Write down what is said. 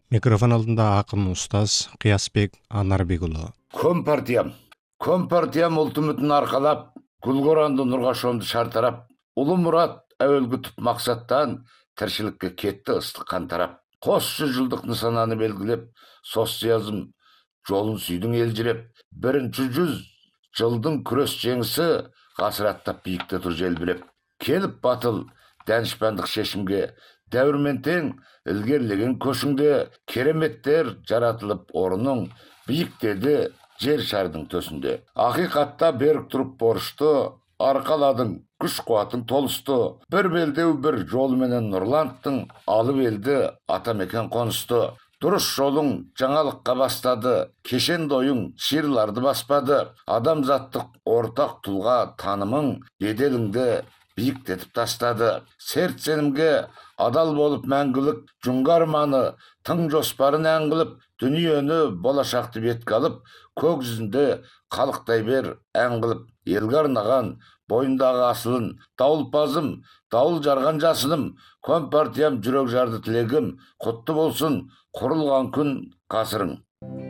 Микрофон алдында ақын ұстаз Қиясбек Анарбекұлы. Компартиям ұлтымытын арқалап, гүлгоранды нұрға шомды шартарап, ұлы мұрат әуелгі түп мақсаттан тіршілікке кетті ыстық қан тарап. Қос жүз жылдық нысананы белгілеп, социализм жолын сүйдің елжіреп, бірінші жүз жылдың күрес жеңісі ғасыр аттап биікте тұр желбіреп. Келіп батыл дәнішпандық шешімге, дәуірмен тең ілгерлеген көшіңде, кереметтер жаратылып орының биіктеді жер шардың төсінде. Ақиқатта берік тұрып борышты, арқаладың күш қуатың толысты, бір белдеу бір жолменен нұрланттың, алып елді атамекен қонысты. Дұрыс жолың жаңалыққа бастады, кешен дойың ширларды баспады, адамзаттық ортақ тұлға танымың беделіңді биіктетіп тастады. Серт сенімге адал болып мәңгілік, жүнгі арманы тың жоспарын әңгіліп, дүниені болашақты бетке алып, көк жүзінде қалықтай бер ән қылып. Елге арнаған бойындағы асылын, дауылпазым, дауыл жарған жасыным, компартиям жүрек жарды тілегім, құтты болсын құрылған күн ғасырың.